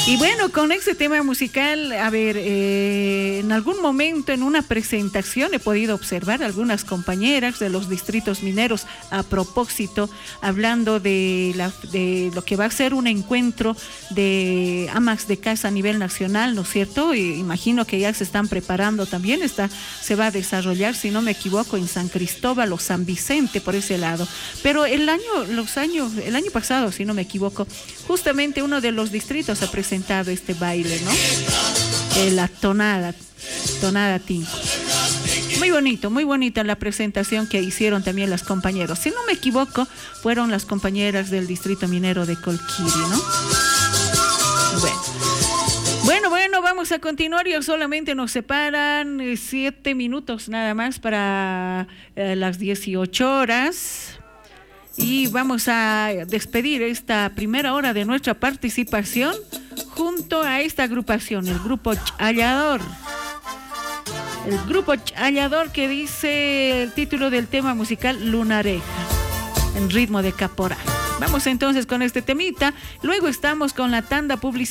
Y bueno, con este tema musical, a ver, en algún momento en una presentación he podido observar algunas compañeras de los distritos mineros a propósito, hablando de lo que va a ser un encuentro de amas de casa a nivel nacional, ¿no es cierto? Y imagino que ya se están preparando también, se va a desarrollar, si no me equivoco, en San Cristóbal o San Vicente, por ese lado. Pero el año pasado, si no me equivoco, justamente uno de los distritos ha presentado este baile, ¿no? La tonada tinco. Muy bonita la presentación que hicieron también las compañeras. Si no me equivoco, fueron las compañeras del distrito minero de Colquiri, ¿no? Bueno, vamos a continuar. Ya solamente nos separan 7 minutos nada más para las 18 horas. Y vamos a despedir esta primera hora de nuestra participación junto a esta agrupación, el Grupo Challador. El Grupo Challador, que dice el título del tema musical Lunareja, en ritmo de caporal. Vamos entonces con este temita. Luego estamos con la tanda publicitaria.